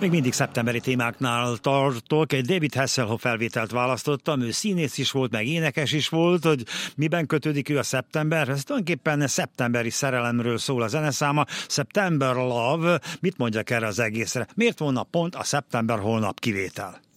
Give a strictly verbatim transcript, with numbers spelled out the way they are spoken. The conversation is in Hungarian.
Még mindig szeptemberi témáknál tartok. Egy David Hasselhoff felvételt választottam, ő színész is volt, meg énekes is volt, hogy miben kötődik ő a szeptemberhez. Tulajdonképpen szeptemberi szerelemről szól a zeneszáma, September Love. Mit mondjak erre az egészre? Miért volna pont a szeptember holnap kivétel?